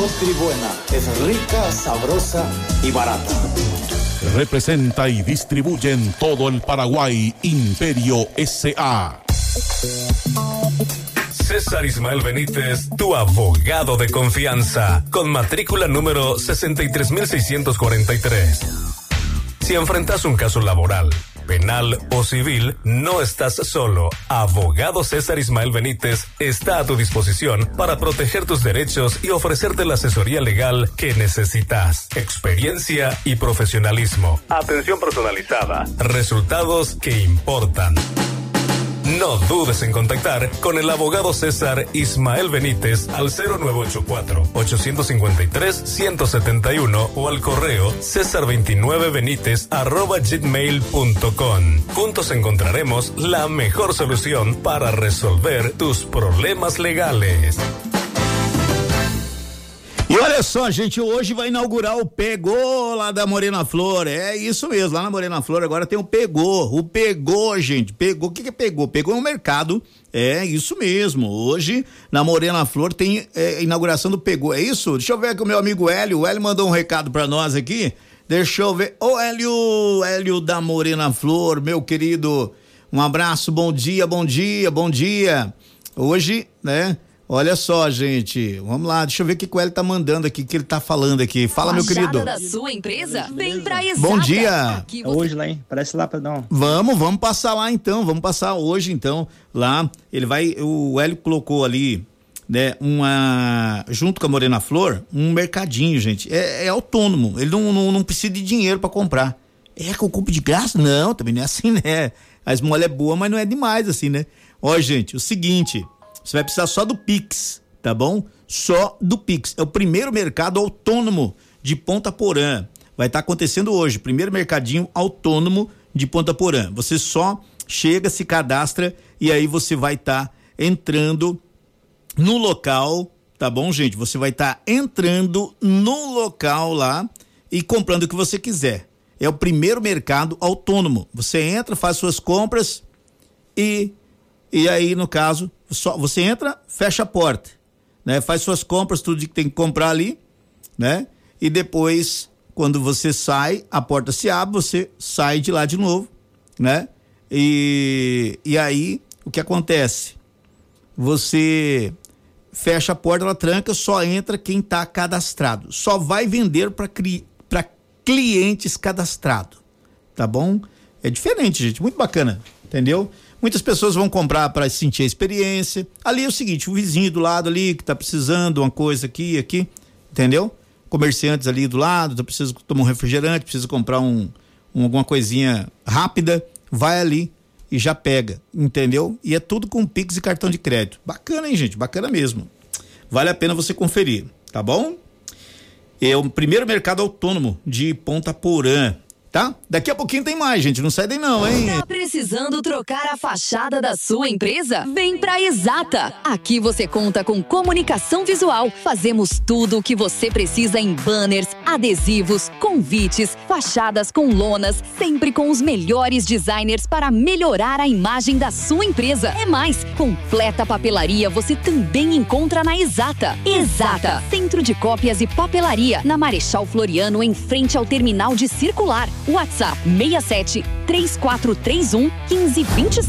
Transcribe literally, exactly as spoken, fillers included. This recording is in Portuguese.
Nutribuena. Es rica, sabrosa y barata. Representa y distribuye en todo el Paraguay Imperio S A César Ismael Benítez, tu abogado de confianza, con matrícula número sesenta y tres mil seiscientos cuarenta y tres. Si enfrentas un caso laboral, penal o civil, no estás solo. Abogado César Ismael Benítez está a tu disposición para proteger tus derechos y ofrecerte la asesoría legal que necesitas. Experiencia y profesionalismo. Atención personalizada. Resultados que importan. No dudes en contactar con el abogado César Ismael Benítez al cero nueve ocho cuatro, ocho cinco tres, uno siete uno o al correo cesar veintinueve benítez arroba gmail punto com. Juntos encontraremos la mejor solución para resolver tus problemas legales. E olha só, gente, hoje vai inaugurar o Pegô lá da Morena Flor. É isso mesmo, lá na Morena Flor agora tem o Pegô. O Pegô, gente, Pegô, o que que é Pegô? Pegô é um mercado, é isso mesmo. Hoje, na Morena Flor tem é, inauguração do Pegô, é isso? Deixa eu ver aqui o meu amigo Hélio, o Hélio mandou um recado pra nós aqui. Deixa eu ver, ô Hélio, Hélio da Morena Flor, meu querido, um abraço, bom dia, bom dia, bom dia. Hoje, né? Olha só, gente, vamos lá, deixa eu ver o que, que o Hélio tá mandando aqui, o que ele tá falando aqui. Fala, meu querido. Fachada da sua empresa, vem pra Exata. Bom dia. Aqui É você... hoje lá, hein? Parece lá, perdão. Vamos, vamos passar lá então, vamos passar hoje então, lá, ele vai, o Hélio colocou ali, né, uma, junto com a Morena Flor, um mercadinho, gente, é, é autônomo, ele não, não, não precisa de dinheiro pra comprar. É que eu compro de graça? Não, também não é assim, né? A esmola é boa, mas não é demais assim, né? Ó, gente, o seguinte... Você vai precisar só do Pix, tá bom? Só do Pix. É o primeiro mercado autônomo de Ponta Porã. Vai estar tá acontecendo hoje, primeiro mercadinho autônomo de Ponta Porã. Você só chega, se cadastra e aí você vai estar tá entrando no local, tá bom, gente? Você vai estar tá entrando no local lá e comprando o que você quiser. É o primeiro mercado autônomo. Você entra, faz suas compras e E aí, no caso, só, você entra, fecha a porta, né? Faz suas compras, tudo que tem que comprar ali, né? E depois, quando você sai, a porta se abre, você sai de lá de novo, né? E, e aí, o que acontece? Você fecha a porta, ela tranca, só entra quem tá cadastrado. Só vai vender para cli, para clientes cadastrados, tá bom? É diferente, gente, muito bacana, entendeu? Muitas pessoas vão comprar para sentir a experiência. Ali é o seguinte, o vizinho do lado ali que tá precisando uma coisa aqui, aqui, entendeu? Comerciantes ali do lado, tá precisando tomar um refrigerante, precisa comprar um, um alguma coisinha rápida, vai ali e já pega, entendeu? E é tudo com Pix e cartão de crédito. Bacana, hein, gente? Bacana mesmo. Vale a pena você conferir, tá bom? É o primeiro mercado autônomo de Ponta Porã. Tá? Daqui a pouquinho tem mais, gente. Não sai daí não, hein? Tá precisando trocar a fachada da sua empresa? Vem pra Exata. Aqui você conta com comunicação visual. Fazemos tudo o que você precisa em banners, adesivos, convites, fachadas com lonas, sempre com os melhores designers para melhorar a imagem da sua empresa. É mais, completa papelaria você também encontra na Exata. Exata, Centro de Cópias e Papelaria, na Marechal Floriano, em frente ao terminal de circular. WhatsApp seis sete, três quatro três um, um cinco dois